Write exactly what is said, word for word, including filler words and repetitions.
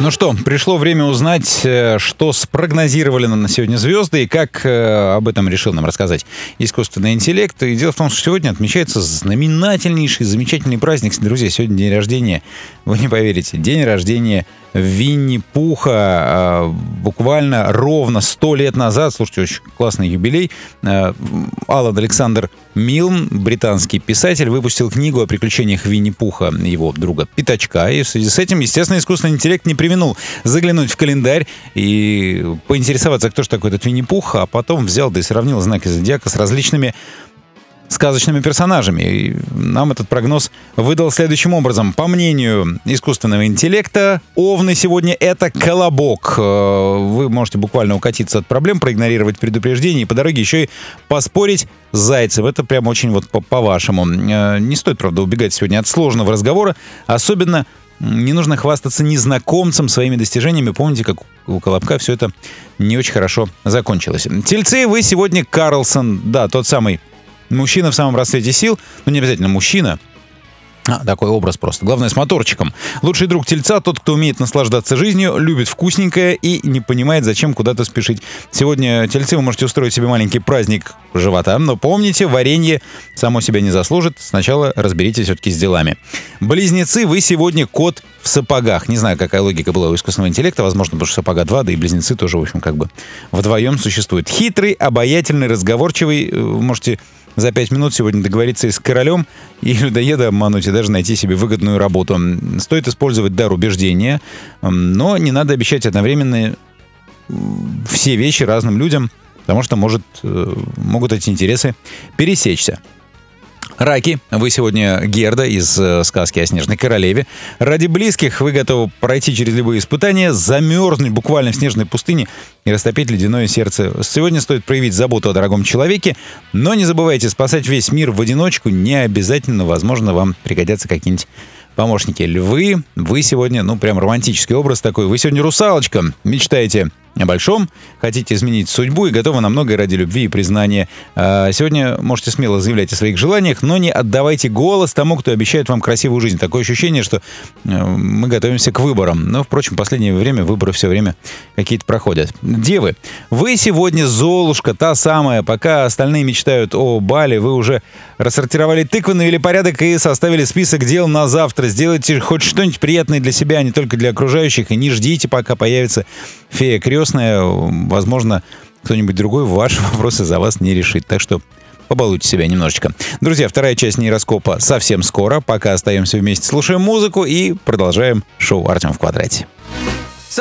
Ну что, пришло время узнать, что спрогнозировали нам на сегодня звезды и как э, об этом решил нам рассказать искусственный интеллект. И дело в том, что сегодня отмечается знаменательнейший, замечательный праздник. Друзья, сегодня день рождения, вы не поверите, день рождения Винни-Пуха. Буквально ровно сто лет назад, слушайте, очень классный юбилей, Алан Александр Милн, британский писатель, выпустил книгу о приключениях Винни-Пуха, его друга Пятачка. И в связи с этим, естественно, искусственный интеллект не преминул заглянуть в календарь и поинтересоваться, кто же такой этот Винни-Пух, а потом взял да и сравнил знаки зодиака с различными сказочными персонажами. И нам этот прогноз выдал следующим образом. По мнению искусственного интеллекта, овны сегодня — это колобок. Вы можете буквально укатиться от проблем, проигнорировать предупреждение и по дороге еще и поспорить с зайцем. Это прям очень вот по-вашему. Не стоит, правда, убегать сегодня от сложного разговора. Особенно не нужно хвастаться незнакомцам своими достижениями. Помните, как у колобка все это не очень хорошо закончилось. Тельцы, вы сегодня Карлсон. Да, тот самый мужчина в самом расцвете сил, ну не обязательно мужчина, а, такой образ просто. Главное, с моторчиком. Лучший друг тельца — тот, кто умеет наслаждаться жизнью, любит вкусненькое и не понимает, зачем куда-то спешить. Сегодня, тельцы, вы можете устроить себе маленький праздник живота, но помните, варенье само себя не заслужит. Сначала разберитесь все-таки с делами. Близнецы, вы сегодня кот в сапогах. Не знаю, какая логика была у искусственного интеллекта. Возможно, потому что сапога два, да и близнецы тоже, в общем, как бы вдвоем существуют. Хитрый, обаятельный, разговорчивый. Вы можете за пять минут сегодня договориться и с королем, и людоеда обмануть, и даже найти себе выгодную работу. Стоит использовать дар убеждения, но не надо обещать одновременно все вещи разным людям, потому что может, могут эти интересы пересечься. Раки, вы сегодня Герда из э, сказки о Снежной королеве. Ради близких вы готовы пройти через любые испытания, замерзнуть буквально в снежной пустыне и растопить ледяное сердце. Сегодня стоит проявить заботу о дорогом человеке, но не забывайте, спасать весь мир в одиночку не обязательно. Возможно, вам пригодятся какие-нибудь помощники. Львы, вы сегодня, ну, прям романтический образ такой. Вы сегодня русалочка, мечтаете о большом, хотите изменить судьбу и готовы на многое ради любви и признания. Сегодня можете смело заявлять о своих желаниях, но не отдавайте голос тому, кто обещает вам красивую жизнь. Такое ощущение, что мы готовимся к выборам. Но, впрочем, в последнее время выборы все время какие-то проходят. Девы, вы сегодня Золушка, та самая. Пока остальные мечтают о бале, вы уже рассортировали тыквы, навели порядок и составили список дел на завтра. Сделайте хоть что-нибудь приятное для себя, а не только для окружающих, и не ждите, пока появится фея крестная. Возможно, кто-нибудь другой ваши вопросы за вас не решит. Так что побалуйте себя немножечко. Друзья, вторая часть нейроскопа совсем скоро. Пока остаемся вместе, слушаем музыку и продолжаем шоу «Артем в квадрате».